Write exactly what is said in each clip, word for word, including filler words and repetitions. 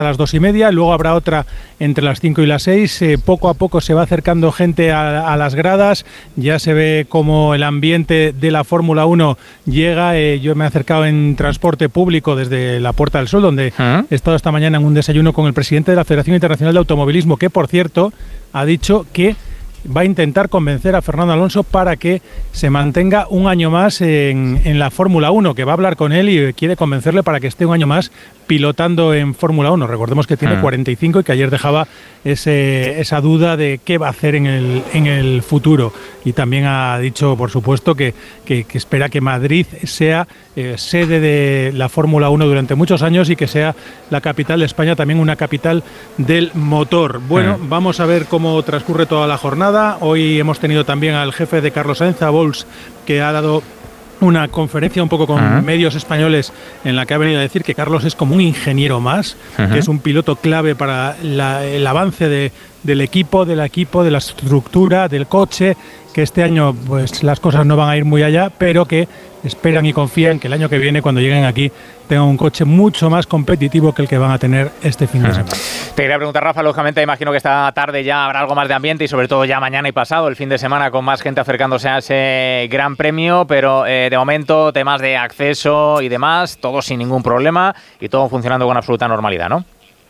a las dos y media, luego habrá otra entre las cinco y las seis. Eh, poco a poco se va acercando gente a, a las gradas, ya se ve como el ambiente de la Fórmula uno llega. Eh, yo me he acercado en transporte público desde la Puerta del Sol, donde ¿Ah? he estado esta mañana en un desayuno con el presidente de la Federación Internacional de Automovilismo, que por cierto ha dicho que va a intentar convencer a Fernando Alonso para que se mantenga un año más en, en la Fórmula uno, que va a hablar con él y quiere convencerle para que esté un año más pilotando en Fórmula uno. Recordemos que tiene ah. cuarenta y cinco y que ayer dejaba ese, esa duda de qué va a hacer en el, en el futuro. Y también ha dicho, por supuesto, que, que, que espera que Madrid sea eh, sede de la Fórmula uno durante muchos años y que sea la capital de España, también una capital del motor. Bueno, ah. vamos a ver cómo transcurre toda la jornada. Hoy hemos tenido también al jefe de Carlos Sainz, a Bols, que ha dado una conferencia un poco con uh-huh. medios españoles en la que ha venido a decir que Carlos es como un ingeniero más, uh-huh. que es un piloto clave para la, el avance de, del equipo, del equipo, de la estructura, del coche, que este año pues las cosas no van a ir muy allá, pero que esperan y confían que el año que viene, cuando lleguen aquí, tengan un coche mucho más competitivo que el que van a tener este fin de semana. Te quería preguntar, Rafa, lógicamente imagino que esta tarde ya habrá algo más de ambiente y sobre todo ya mañana y pasado, el fin de semana, con más gente acercándose a ese gran premio, pero eh, de momento temas de acceso y demás, todo sin ningún problema y todo funcionando con absoluta normalidad, ¿no?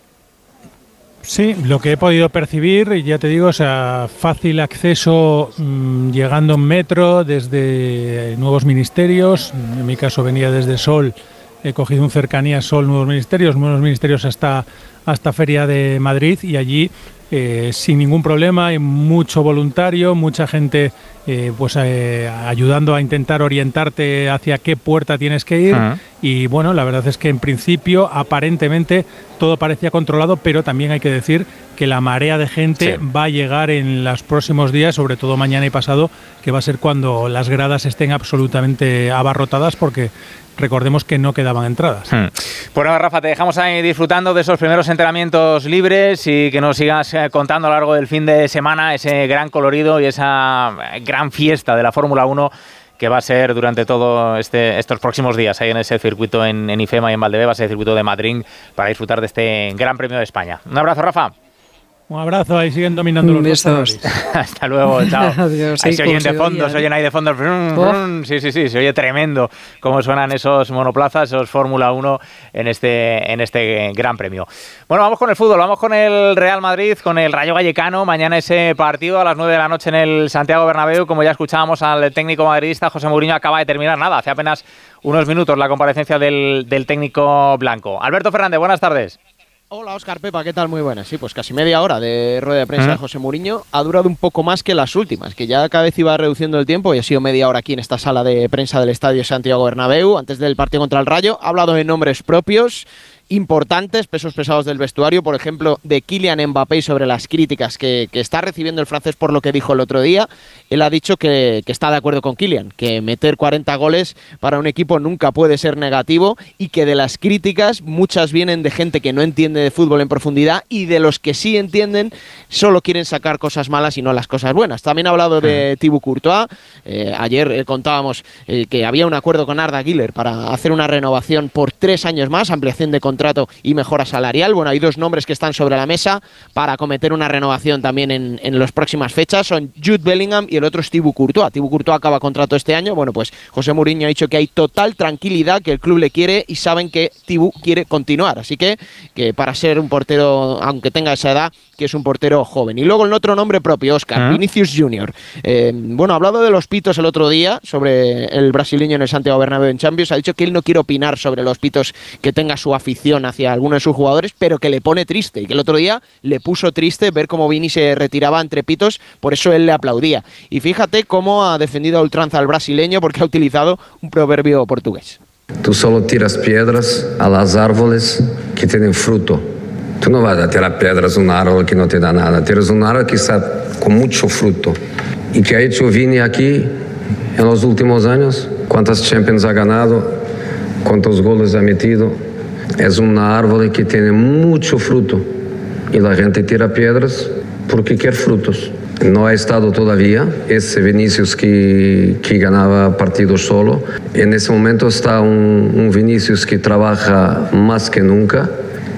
Sí, lo que he podido percibir, ya te digo, o sea, fácil acceso mmm, llegando en metro desde Nuevos Ministerios. En mi caso venía desde Sol, he cogido un cercanía Sol Nuevos Ministerios, Nuevos Ministerios hasta, hasta Feria de Madrid, y allí eh, sin ningún problema, hay mucho voluntario, mucha gente eh, pues eh, ayudando a intentar orientarte hacia qué puerta tienes que ir. Uh-huh. Y bueno, la verdad es que en principio aparentemente todo parecía controlado, pero también hay que decir que la marea de gente sí. va a llegar en los próximos días, sobre todo mañana y pasado, que va a ser cuando las gradas estén absolutamente abarrotadas, porque recordemos que no quedaban entradas. Hmm. Bueno, Rafa, te dejamos ahí disfrutando de esos primeros entrenamientos libres y que nos sigas contando a lo largo del fin de semana ese gran colorido y esa gran fiesta de la Fórmula uno que va a ser durante todo este, estos próximos días ahí en ese circuito en, en IFEMA y en Valdebebas, ese circuito de Madrid, para disfrutar de este Gran Premio de España. Un abrazo, Rafa. Un abrazo, ahí siguen dominando los dos. Hasta luego, chao. Adiós, ahí sí, se oyen de fondo, oye, se oyen ahí de fondo. Brum, brum. Sí, sí, sí, se oye tremendo cómo suenan esos monoplazas, esos Fórmula uno en este, en este Gran Premio. Bueno, vamos con el fútbol, vamos con el Real Madrid, con el Rayo Vallecano. Mañana ese partido a las nueve de la noche en el Santiago Bernabéu. Como ya escuchábamos al técnico madridista, José Mourinho acaba de terminar, nada, hace apenas unos minutos la comparecencia del, del técnico blanco. Alberto Fernández, buenas tardes. Hola, Óscar, Pepa, ¿qué tal? Muy buenas. Sí, pues casi media hora de rueda de prensa de José Mourinho. Ha durado un poco más que las últimas, que ya cada vez iba reduciendo el tiempo y ha sido media hora aquí en esta sala de prensa del Estadio Santiago Bernabéu, antes del partido contra el Rayo. Ha hablado de nombres propios importantes, pesos pesados del vestuario, por ejemplo, de Kylian Mbappé, sobre las críticas que, que está recibiendo el francés por lo que dijo el otro día. Él ha dicho que, que está de acuerdo con Kylian, que meter cuarenta goles para un equipo nunca puede ser negativo y que de las críticas muchas vienen de gente que no entiende de fútbol en profundidad y de los que sí entienden solo quieren sacar cosas malas y no las cosas buenas. También ha hablado de Thibaut Courtois. Eh, ayer eh, contábamos eh, que había un acuerdo con Arda Güler para hacer una renovación por tres años más, ampliación de contrato y mejora salarial. Bueno, hay dos nombres que están sobre la mesa para acometer una renovación también en, en las próximas fechas. Son Jude Bellingham y el otro es Thibaut Courtois. Thibaut Courtois acaba contrato este año. Bueno, pues José Mourinho ha dicho que hay total tranquilidad, que el club le quiere y saben que Thibaut quiere continuar. Así que, que para ser un portero, aunque tenga esa edad, que es un portero joven. Y luego el otro nombre propio, Óscar, ¿Ah? Vinicius Junior. Eh, bueno, ha hablado de los pitos el otro día sobre el brasileño en el Santiago Bernabéu en Champions. Ha dicho que él no quiere opinar sobre los pitos que tenga su afición hacia alguno de sus jugadores, pero que le pone triste y que el otro día le puso triste ver cómo Vini se retiraba entre pitos, por eso él le aplaudía. Y fíjate cómo ha defendido a ultranza al brasileño, porque ha utilizado un proverbio portugués. Tú solo tiras piedras a las árboles que tienen fruto. Tú no vas a tirar piedras a un árbol que no te da nada. Tienes un árbol que está con mucho fruto. ¿Y qué ha hecho Vini aquí en los últimos años? ¿Cuántas Champions ha ganado? ¿Cuántos goles ha metido? Es un árbol que tiene mucho fruto. Y la gente tira piedras porque quiere frutos. No ha estado todavía ese Vinicius que, que ganaba partidos solo. En ese momento está un, un Vinicius que trabaja más que nunca.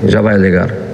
ya va a llegar.